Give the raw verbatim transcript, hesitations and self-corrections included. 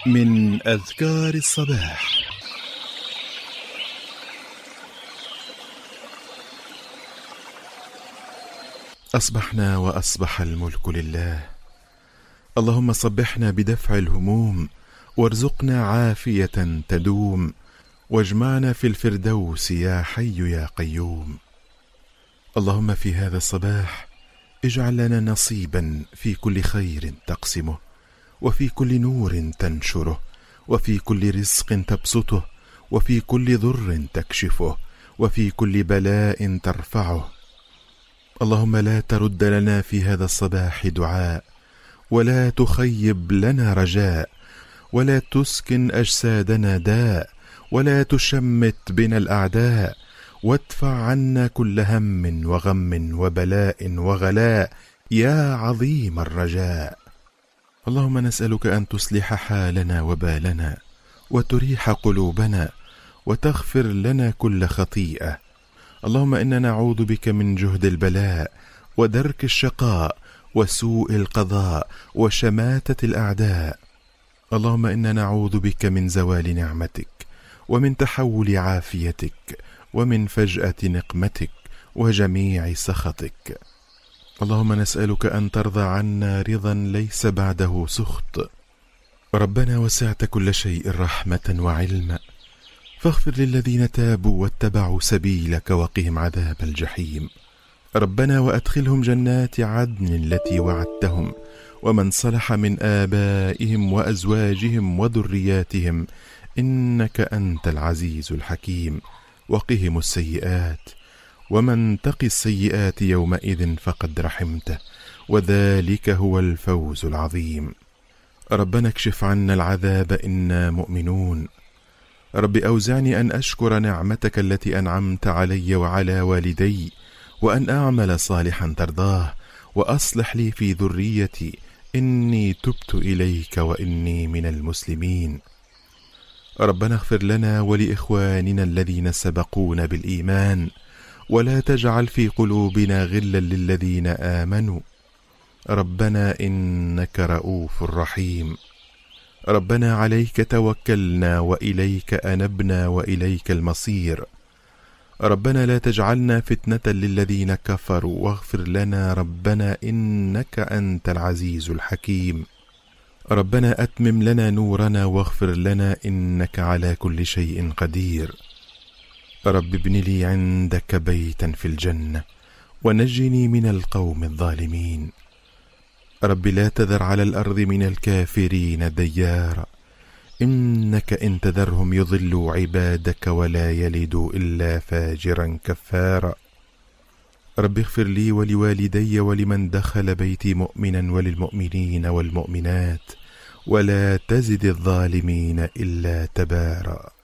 من أذكار الصباح. أصبحنا وأصبح الملك لله. اللهم صبحنا بدفع الهموم، وارزقنا عافية تدوم، واجمعنا في الفردوس يا حي يا قيوم. اللهم في هذا الصباح اجعل لنا نصيبا في كل خير تقسمه، وفي كل نور تنشره، وفي كل رزق تبسطه، وفي كل ضر تكشفه، وفي كل بلاء ترفعه. اللهم لا ترد لنا في هذا الصباح دعاء، ولا تخيب لنا رجاء، ولا تسكن أجسادنا داء، ولا تشمت بنا الأعداء، وادفع عنا كل هم وغم وبلاء وغلاء يا عظيم الرجاء. اللهم نسألك أن تصلح حالنا وبالنا، وتريح قلوبنا، وتغفر لنا كل خطيئة. اللهم إنا نعوذ بك من جهد البلاء، ودرك الشقاء، وسوء القضاء، وشماتة الأعداء. اللهم إنا نعوذ بك من زوال نعمتك، ومن تحول عافيتك، ومن فجأة نقمتك، وجميع سخطك. اللهم نسألك أن ترضى عنا رضا ليس بعده سخط. ربنا وسعت كل شيء رحمة وعلما، فاغفر للذين تابوا واتبعوا سبيلك، وقهم عذاب الجحيم. ربنا وأدخلهم جنات عدن التي وعدتهم، ومن صلح من آبائهم وأزواجهم وذرياتهم، إنك أنت العزيز الحكيم. وقهم السيئات، ومن تق السيئات يومئذ فقد رحمته، وذلك هو الفوز العظيم. ربنا اكشف عنا العذاب إنا مؤمنون. رب أوزعني أن أشكر نعمتك التي أنعمت علي وعلى والدي، وأن أعمل صالحا ترضاه، وأصلح لي في ذريتي، إني تبت إليك وإني من المسلمين. ربنا اغفر لنا ولإخواننا الذين سبقونا بالإيمان، ولا تجعل في قلوبنا غلا للذين آمنوا، ربنا إنك رؤوف رحيم. ربنا عليك توكلنا، وإليك أنبنا، وإليك المصير. ربنا لا تجعلنا فتنة للذين كفروا، واغفر لنا ربنا إنك أنت العزيز الحكيم. ربنا أتمم لنا نورنا، واغفر لنا إنك على كل شيء قدير. رب ابن لي عندك بيتا في الجنة، ونجني من القوم الظالمين. رب لا تذر على الأرض من الكافرين ديارا، إنك إن تذرهم يضلوا عبادك ولا يلدوا إلا فاجرا كفارا. رب اغفر لي ولوالدي ولمن دخل بيتي مؤمنا، وللمؤمنين والمؤمنات، ولا تزد الظالمين إلا تبارا.